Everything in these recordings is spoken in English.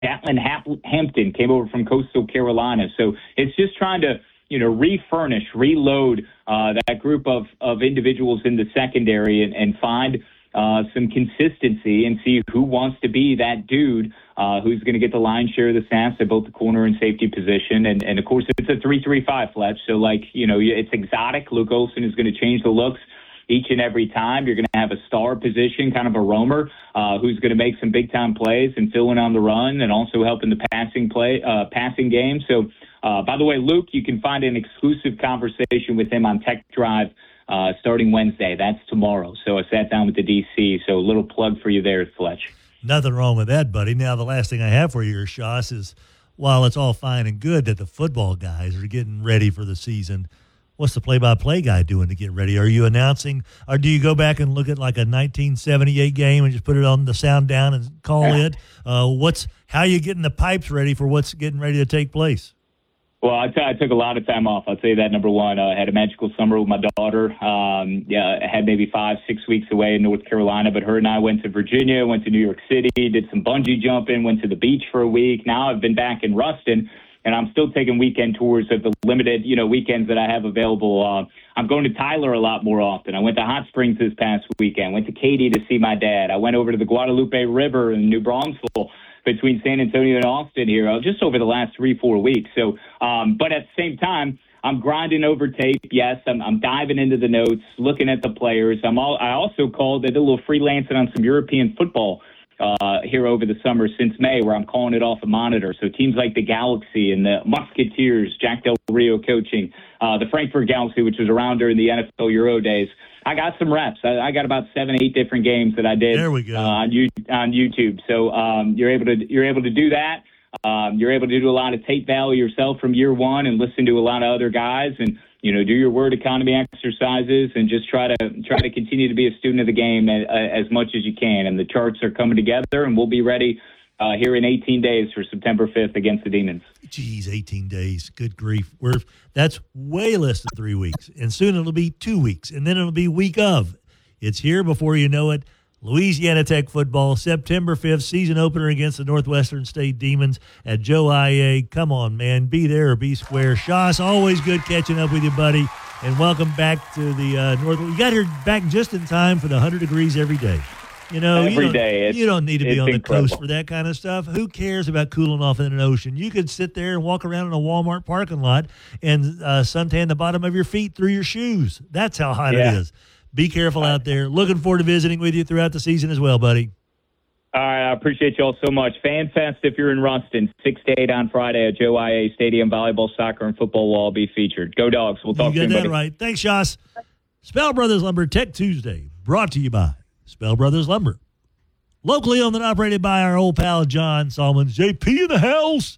Gatlin Hampton came over from Coastal Carolina. So it's just trying to, refurnish, reload that group of individuals in the secondary and find some consistency and see who wants to be that dude who's going to get the lion's share of the snaps at both the corner and safety position. And of course, it's a 3-3-5, Fletch. So, it's exotic. Luke Olson is going to change the looks each and every time. You're going to have a star position, kind of a roamer, who's going to make some big-time plays and fill in on the run and also help in the passing game. So, by the way, Luke, you can find an exclusive conversation with him on Tech Drive starting Wednesday. That's tomorrow. So I sat down with the DC. So a little plug for you there, Fletch. Nothing wrong with that, buddy. Now, the last thing I have for you, Shoss, is while it's all fine and good that the football guys are getting ready for the season, what's the play-by-play guy doing to get ready? Are you announcing, or do you go back and look at like a 1978 game and just put it on the sound down and call it? How are you getting the pipes ready for what's getting ready to take place? Well, I took a lot of time off. I'll tell you that, number one. I had a magical summer with my daughter. I had maybe 5-6 weeks away in North Carolina, but her and I went to Virginia, went to New York City, did some bungee jumping, went to the beach for a week. Now I've been back in Ruston, and I'm still taking weekend tours of the limited, weekends that I have available. I'm going to Tyler a lot more often. I went to Hot Springs this past weekend, went to Katy to see my dad. I went over to the Guadalupe River in New Braunfels between San Antonio and Austin here, just over the last 3-4 weeks. So, but at the same time, I'm grinding over tape. Yes, I'm diving into the notes, looking at the players. I also called, I did a little freelancing on some European football here over the summer since May, where I'm calling it off a monitor. So teams like the Galaxy and the Musketeers, Jack Del Rio coaching, the Frankfurt Galaxy, which was around during the NFL Euro days. I got some reps. I got about 7-8 different games that I did on YouTube. So you're able to do that. You're able to do a lot of tape value yourself from year one and listen to a lot of other guys and do your word economy exercises and just try to continue to be a student of the game as much as you can. And the charts are coming together, and we'll be ready here in 18 days for September 5th against the Demons. Geez, 18 days. Good grief. That's way less than 3 weeks. And soon it'll be 2 weeks, and then it'll be week of. It's here before you know it. Louisiana Tech football, September 5th, season opener against the Northwestern State Demons at Joe IA. Come on, man. Be there or be square. Shoss, always good catching up with you, buddy. And welcome back to the North. You got here back just in time for the 100 degrees every day. Every day. You don't need to be on the incredible. coast for that kind of stuff. Who cares about cooling off in an ocean? You could sit there and walk around in a Walmart parking lot and suntan the bottom of your feet through your shoes. That's how hot it is. Be careful out there. Looking forward to visiting with you throughout the season as well, buddy. All right, I appreciate you all so much. Fan Fest, if you're in Ruston, 6 to 8 on Friday at Joe IA Stadium. Volleyball, soccer, and football will all be featured. Go Dogs. We'll talk soon, buddy. You got that right. Thanks, Shoss. Spell Brothers Lumber Tech Tuesday, brought to you by Spell Brothers Lumber. Locally owned and operated by our old pal John Salmons. JP in the house.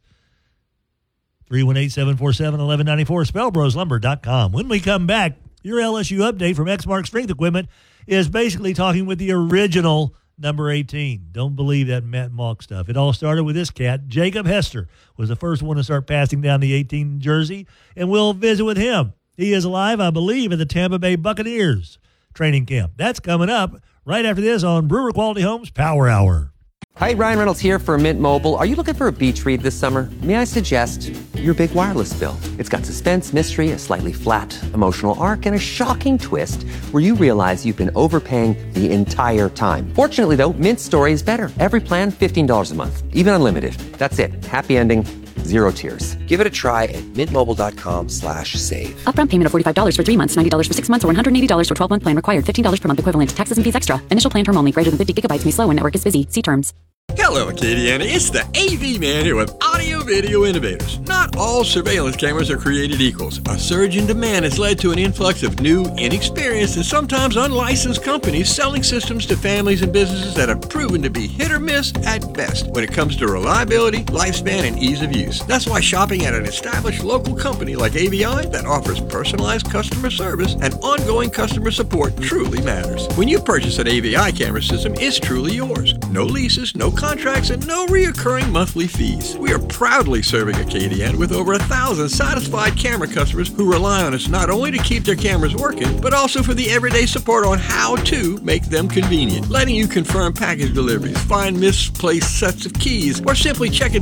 318-747-1194. SpellBrosLumber.com. When we come back, your LSU update from Exmark Strength Equipment is basically talking with the original number 18. Don't believe that Matt Malk stuff. It all started with this cat. Jacob Hester was the first one to start passing down the 18 jersey, and we'll visit with him. He is alive, I believe, at the Tampa Bay Buccaneers training camp. That's coming up right after this on Brewer Quality Homes Power Hour. Hi, Ryan Reynolds here for Mint Mobile. Are you looking for a beach read this summer? May I suggest your big wireless bill? It's got suspense, mystery, a slightly flat, emotional arc, and a shocking twist where you realize you've been overpaying the entire time. Fortunately, though, Mint's story is better. Every plan, $15 a month, even unlimited. That's it. Happy ending, zero tears. Give it a try at mintmobile.com/save. Upfront payment of $45 for 3 months, $90 for 6 months, or $180 for 12-month plan required. $15 per month equivalent. Taxes and fees extra. Initial plan term only. Greater than 50 gigabytes may slow when network is busy. See terms. Hello, Acadiana. It's the AV man here with Audio Video Innovators. Not all surveillance cameras are created equals. A surge in demand has led to an influx of new, inexperienced, and sometimes unlicensed companies selling systems to families and businesses that have proven to be hit or miss at best when it comes to reliability, lifespan, and ease of use. That's why shopping at an established local company like AVI that offers personalized customer service and ongoing customer support truly matters. When you purchase an AVI camera system, it's truly yours. No leases, no contracts, and no reoccurring monthly fees. We are proudly serving Acadiana brand with over 1,000 satisfied camera customers who rely on us not only to keep their cameras working, but also for the everyday support on how to make them convenient, letting you confirm package deliveries, find misplaced sets of keys, or simply check